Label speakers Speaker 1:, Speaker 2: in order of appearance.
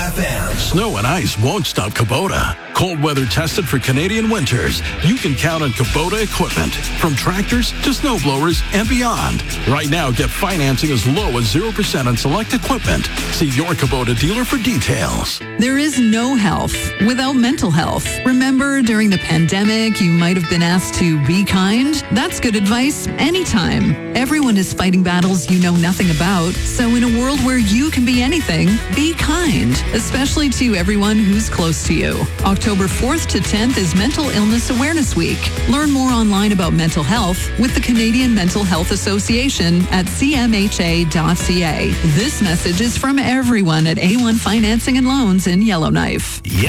Speaker 1: FM.
Speaker 2: Snow and ice won't stop Kubota. Cold weather tested for Canadian winters. You can count on Kubota equipment, from tractors to snowblowers and beyond. Right now, get financing as low as 0% on select equipment. See your Kubota dealer for details.
Speaker 3: There is no health without mental health. Remember, during the pandemic, you might have been asked to be kind. That's good advice anytime. Everyone is fighting battles you know nothing about. So in a world where you can be anything, be kind, especially to everyone who's close to you. October 4th to 10th is Mental Illness Awareness Week. Learn more online about mental health with the Canadian Mental Health Association at cmha.ca. This message is from everyone at A1 Financing and Loans in Yellowknife.